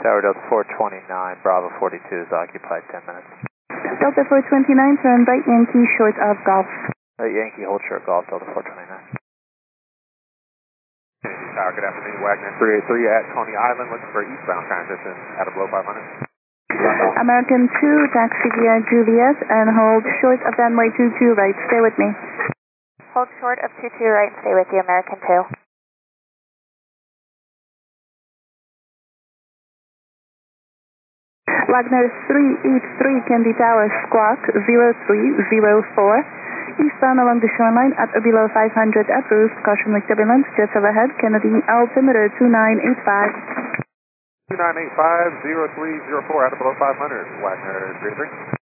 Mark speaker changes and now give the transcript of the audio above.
Speaker 1: Tower Delta 429, Bravo 42 is occupied 10 minutes.
Speaker 2: Delta 429, turn right Yankee short of Golf.
Speaker 1: Yankee, hold short Golf, Delta 429.
Speaker 3: Tower, good afternoon. Wagner 383 at Coney Island, looking for eastbound transition at a below 500.
Speaker 2: American 2, taxi via Juliet, and hold short of runway 22 right. Stay with me.
Speaker 4: Hold short of 22 right, stay with you, American 2.
Speaker 2: Wagner 383, Candy Tower, squawk 0304. Eastbound along the shoreline at or below 500 at roost. Caution with turbulence, jets overhead. Kennedy altimeter 2985.
Speaker 3: 2985, 0304 at a below 500. Wagner 33.